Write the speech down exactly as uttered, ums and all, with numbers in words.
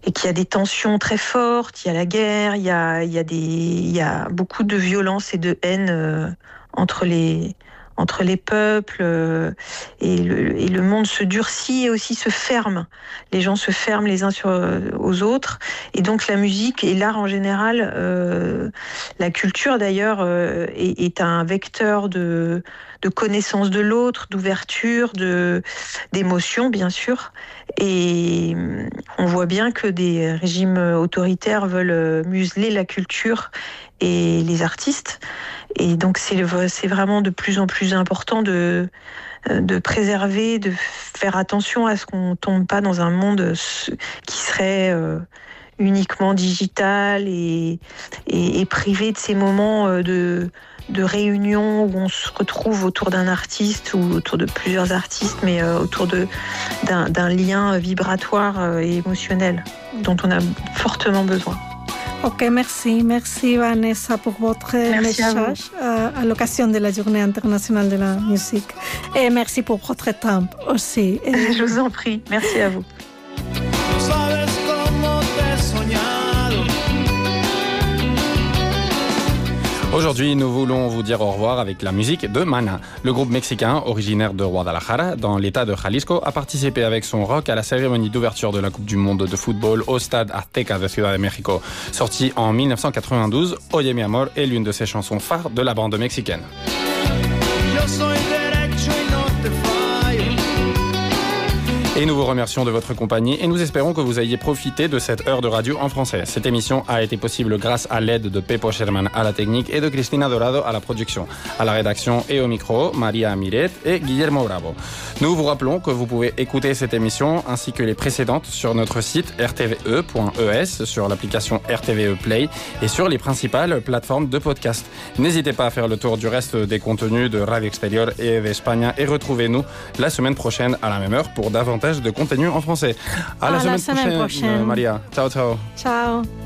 et qu'il y a des tensions très fortes, il y a la guerre, il y a, il y a, des, il y a beaucoup de violence et de haine euh, entre les... entre les peuples, euh, et, le, et le monde se durcit et aussi se ferme. Les gens se ferment les uns sur, aux autres. Et donc la musique et l'art en général, euh, la culture d'ailleurs, euh, est, est un vecteur de, de connaissance de l'autre, d'ouverture, de, d'émotion bien sûr. Et on voit bien que des régimes autoritaires veulent museler la culture et les artistes. Et donc c'est, c'est vraiment de plus en plus important de, de préserver, de faire attention à ce qu'on ne tombe pas dans un monde qui serait euh, uniquement digital et, et, et privé de ces moments de, de réunion où on se retrouve autour d'un artiste ou autour de plusieurs artistes, mais euh, autour de, d'un, d'un lien vibratoire et émotionnel dont on a fortement besoin. Ok, merci. Merci Vanessa pour votre merci message à, à l'occasion de la Journée internationale de la musique. Et merci pour votre temps aussi. Et... Je vous en prie. Merci à vous. Aujourd'hui, nous voulons vous dire au revoir avec la musique de Mana. Le groupe mexicain, originaire de Guadalajara, dans l'état de Jalisco, a participé avec son rock à la cérémonie d'ouverture de la Coupe du Monde de football au stade Azteca de Ciudad de México. Sorti en dix-neuf cent quatre-vingt-douze, Oye mi amor est l'une de ses chansons phares de la bande mexicaine. Et nous vous remercions de votre compagnie et nous espérons que vous ayez profité de cette heure de radio en français. Cette émission a été possible grâce à l'aide de Pepo Sherman à la technique et de Cristina Dorado à la production. À la rédaction et au micro, Maria Miret et Guillermo Bravo. Nous vous rappelons que vous pouvez écouter cette émission ainsi que les précédentes sur notre site r t v e point e s, sur l'application R T V E Play et sur les principales plateformes de podcast. N'hésitez pas à faire le tour du reste des contenus de Radio Exterior et d'Espagne et retrouvez-nous la semaine prochaine à la même heure pour davantage de contenu en français. À, à la, la semaine, semaine prochaine, prochaine. Maria. Ciao, ciao. Ciao.